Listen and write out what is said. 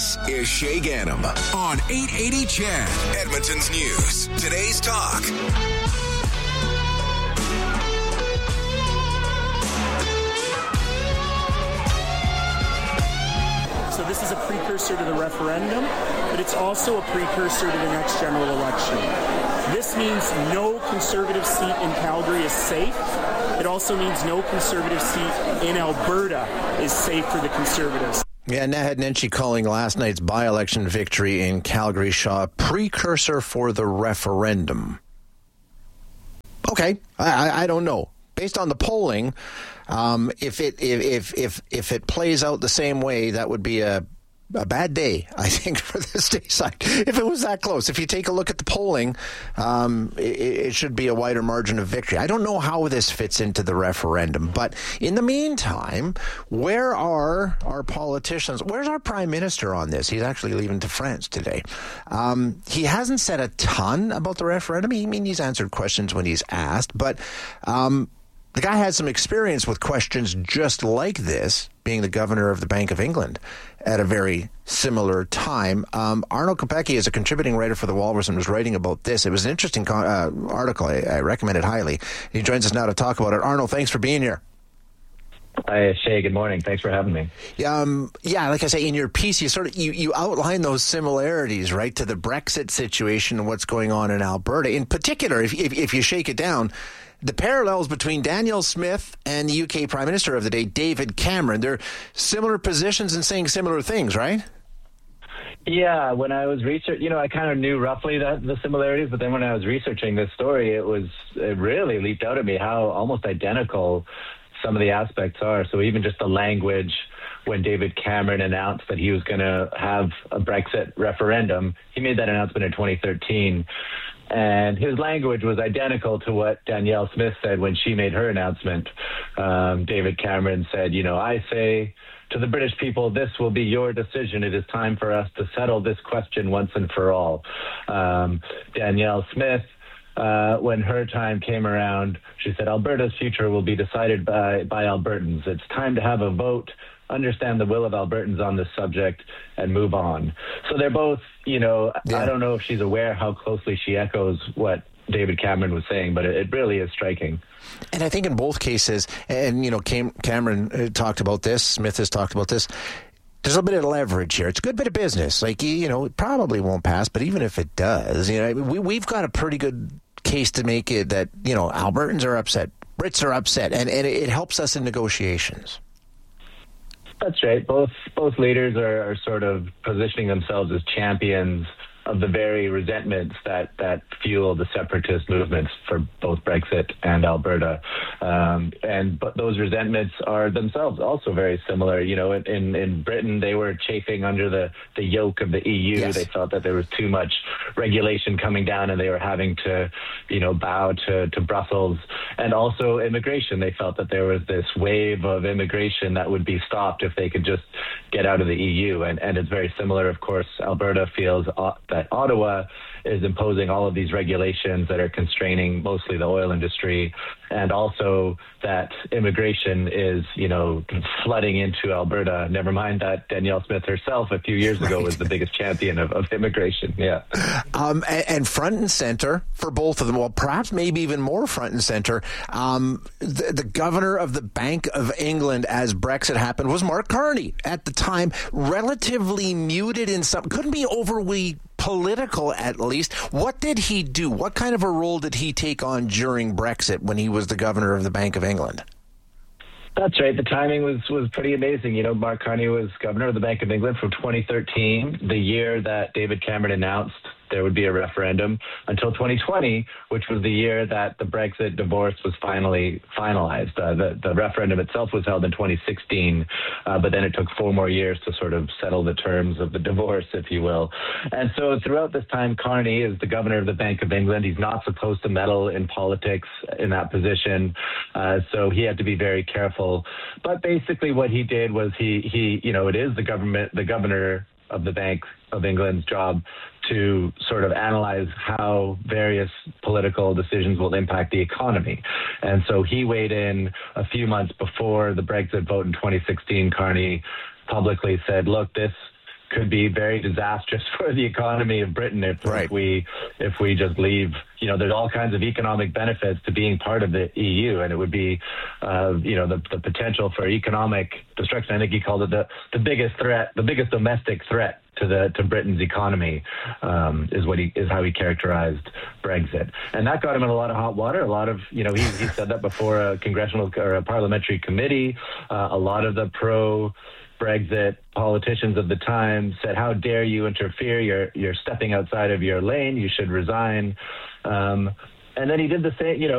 This is Shay Gannam on 880 CHED, Edmonton's News. Today's Talk. So this is a precursor to the referendum, but it's also a precursor to the next general election. This means no Conservative seat in Calgary is safe. It also means no Conservative seat in Alberta is safe for the Conservatives. Yeah, Naheed Nenshi calling last night's by-election victory in Calgary Shaw a precursor for the referendum. Okay, I don't know. Based on the polling, if it plays out the same way, that would be a bad day, I think, for the state side. If it was that close, if you take a look at the polling, it should be a wider margin of victory. I don't know how this fits into the referendum, but in the meantime, where are our politicians? Where's our prime minister on this? He's actually leaving to France today. He hasn't said a ton about the referendum. He's answered questions when he's asked, but the guy has some experience with questions just like this, being the governor of the Bank of England at a very similar time. Arnold Kopecky is a contributing writer for The Walrus and was writing about this. It was an interesting article. I recommend it highly. He joins us now to talk about it. Arnold, thanks for being here. Hi, Shay. Good morning. Thanks for having me. Yeah, like I say, in your piece, you outline those similarities, right, to the Brexit situation and what's going on in Alberta. In particular, if you shake it down, the parallels between Danielle Smith and the UK Prime Minister of the day, David Cameron. They're similar positions and saying similar things, right? Yeah, when I was researching, I kind of knew roughly the similarities, but then when I was researching this story, it really leaped out at me how almost identical some of the aspects are. So even just the language when David Cameron announced that he was going to have a Brexit referendum, he made that announcement in 2013. And his language was identical to what Danielle Smith said when she made her announcement. David Cameron said, I say to the British people, this will be your decision. It is time for us to settle this question once and for all. Danielle Smith, when her time came around, she said, Alberta's future will be decided by Albertans. It's time to have a vote, understand the will of Albertans on this subject, and move on. So they're both, I don't know if she's aware how closely she echoes what David Cameron was saying, but it really is striking. And I think in both cases, and, Cameron talked about this, Smith has talked about this, there's a bit of leverage here. It's a good bit of business. Like, it probably won't pass, but even if it does, we've got a pretty good case to make it that, Albertans are upset, Brits are upset, and it helps us in negotiations. That's right. Both leaders are sort of positioning themselves as champions of the very resentments that fuel the separatist movements for both Brexit and Alberta. But those resentments are themselves also very similar. In Britain, they were chafing under the yoke of the EU. Yes. They felt that there was too much regulation coming down and they were having to, bow to Brussels. And also immigration. They felt that there was this wave of immigration that would be stopped if they could just get out of the EU. And it's very similar, of course. Alberta feels that Ottawa is imposing all of these regulations that are constraining mostly the oil industry, and also that immigration is, flooding into Alberta. Never mind that Danielle Smith herself a few years ago was the biggest champion of immigration. Yeah. And front and center for both of them, well, perhaps maybe even more front and center, the governor of the Bank of England as Brexit happened was Mark Carney. At the time, relatively muted in some, couldn't be overly political, at least. What did he do? What kind of a role did he take on during Brexit when he was the governor of the Bank of England? That's right. The timing was pretty amazing. Mark Carney was governor of the Bank of England from 2013, the year that David Cameron announced there would be a referendum, until 2020, which was the year that the Brexit divorce was finally finalized. The referendum itself was held in 2016, but then it took 4 more years to sort of settle the terms of the divorce, if you will. And so throughout this time, Carney is the governor of the Bank of England. He's not supposed to meddle in politics in that position, so he had to be very careful. But basically what he did was he it is the governor of the Bank of England's job to sort of analyze how various political decisions will impact the economy. And so he weighed in a few months before the Brexit vote in 2016. Carney publicly said, look, this could be very disastrous for the economy of Britain if we just leave. You know, there's all kinds of economic benefits to being part of the EU, and it would be, the potential for economic destruction. I think he called it the biggest threat, the biggest domestic threat to Britain's economy, is how he characterized Brexit, and that got him in a lot of hot water. A lot of, he said that before a congressional or a parliamentary committee. A lot of the Brexit politicians of the time said, "How dare you interfere? You're stepping outside of your lane. You should resign." And then he did the same.